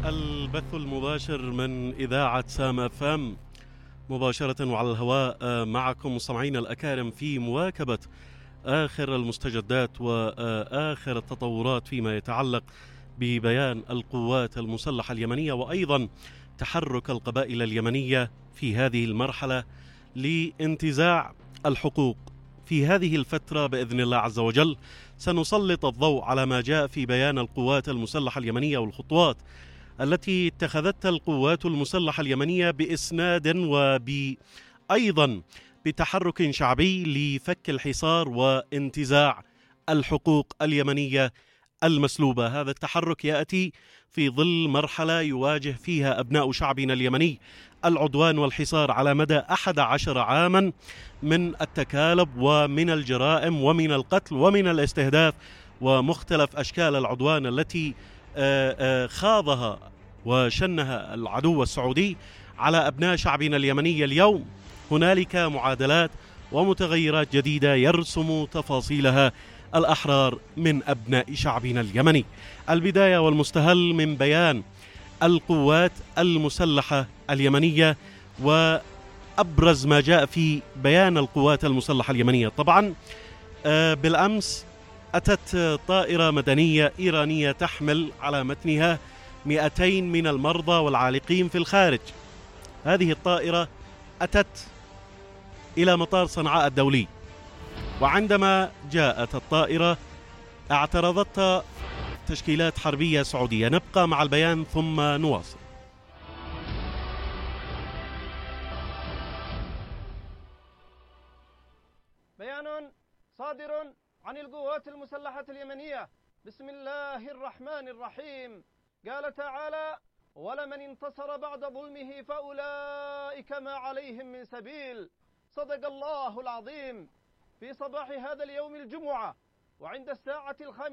البث المباشر من إذاعة سام اف ام مباشرة وعلى الهواء معكم مستمعينا الأكارم في مواكبة آخر المستجدات وآخر التطورات فيما يتعلق ببيان القوات المسلحة اليمنية وأيضا تحرك القبائل اليمنية في هذه المرحلة لانتزاع الحقوق. في هذه الفترة بإذن الله عز وجل سنسلط الضوء على ما جاء في بيان القوات المسلحة اليمنية والخطوات التي اتخذتها القوات المسلحة اليمنية بإسناد أيضا بتحرك شعبي لفك الحصار وانتزاع الحقوق اليمنية المسلوبة. هذا التحرك يأتي في ظل مرحلة يواجه فيها أبناء شعبنا اليمني العدوان والحصار على مدى 11 عاما من التكالب ومن الجرائم ومن القتل ومن الاستهداف ومختلف أشكال العدوان التي خاضها وشنها العدو السعودي على أبناء شعبنا اليمني. اليوم هنالك معادلات ومتغيرات جديدة يرسم تفاصيلها الأحرار من أبناء شعبنا اليمني. البداية والمستهل من بيان القوات المسلحة اليمنية وأبرز ما جاء في بيان القوات المسلحة اليمنية. طبعا بالأمس أتت طائرة مدنية إيرانية تحمل على متنها 200 من المرضى والعالقين في الخارج. هذه الطائرة أتت إلى مطار صنعاء الدولي، وعندما جاءت الطائرة اعترضتها تشكيلات حربية سعودية. نبقى مع البيان ثم نواصل. بيان صادر عن القوات المسلحة اليمنية. بسم الله الرحمن الرحيم. قال تعالى: ولمن انتصر بعد ظلمه فأولئك ما عليهم من سبيل. صدق الله العظيم. في صباح هذا اليوم الجمعة وعند الساعة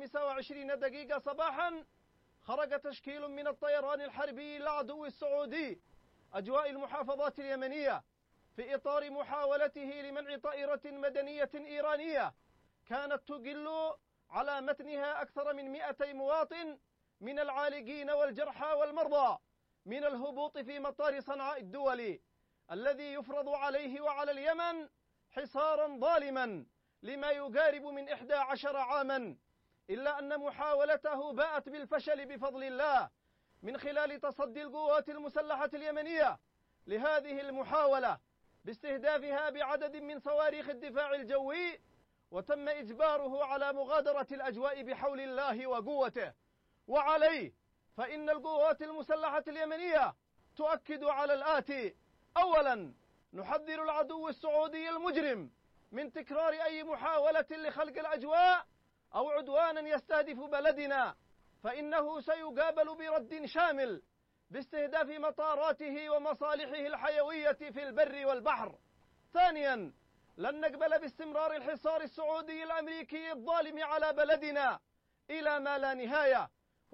25 صباحا خرج تشكيل من الطيران الحربي للعدو السعودي أجواء المحافظات اليمنية في إطار محاولته لمنع طائرة مدنية إيرانية كانت تجل على متنها أكثر من 200 مواطن من العالقين والجرحى والمرضى من الهبوط في مطار صنعاء الدولي الذي يفرض عليه وعلى اليمن حصارا ظالما لما يقارب من 11 عاما، إلا أن محاولته باءت بالفشل بفضل الله من خلال تصدي القوات المسلحة اليمنية لهذه المحاولة باستهدافها بعدد من صواريخ الدفاع الجوي، وتم إجباره على مغادرة الأجواء بحول الله وقوته. وعليه فإن القوات المسلحة اليمنية تؤكد على الآتي: أولا، نحذر العدو السعودي المجرم من تكرار أي محاولة لخلق الأجواء أو عدوانا يستهدف بلدنا، فإنه سيقابل برد شامل باستهداف مطاراته ومصالحه الحيوية في البر والبحر. ثانيا، لن نقبل باستمرار الحصار السعودي الأمريكي الظالم على بلدنا إلى ما لا نهاية،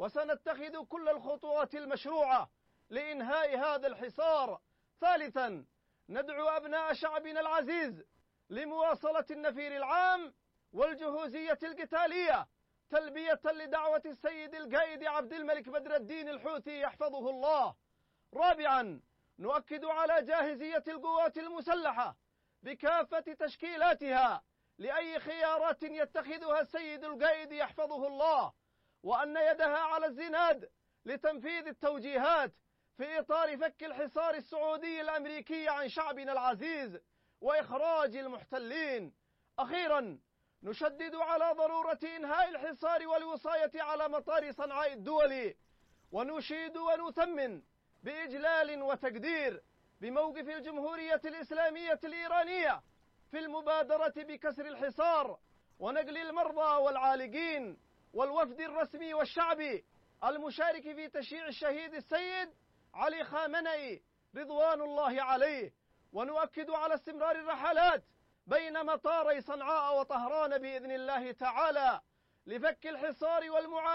وسنتخذ كل الخطوات المشروعة لإنهاء هذا الحصار. ثالثا، ندعو أبناء شعبنا العزيز لمواصلة النفير العام والجهوزية القتالية تلبية لدعوة السيد القائد عبد الملك بدر الدين الحوثي يحفظه الله. رابعا، نؤكد على جاهزية القوات المسلحة بكافة تشكيلاتها لأي خيارات يتخذها السيد القائد يحفظه الله، وأن يدها على الزناد لتنفيذ التوجيهات في إطار فك الحصار السعودي الأمريكي عن شعبنا العزيز وإخراج المحتلين. أخيرا، نشدد على ضرورة إنهاء الحصار والوصاية على مطار صنعاء الدولي، ونشيد ونثمن بإجلال وتقدير بموقف الجمهورية الإسلامية الإيرانية في المبادرة بكسر الحصار ونقل المرضى والعالقين، والوفد الرسمي والشعبي المشارك في تشييع الشهيد السيد علي خامنئي رضوان الله عليه. ونؤكد على استمرار الرحلات بين مطاري صنعاء وطهران بإذن الله تعالى لفك الحصار والمعاناة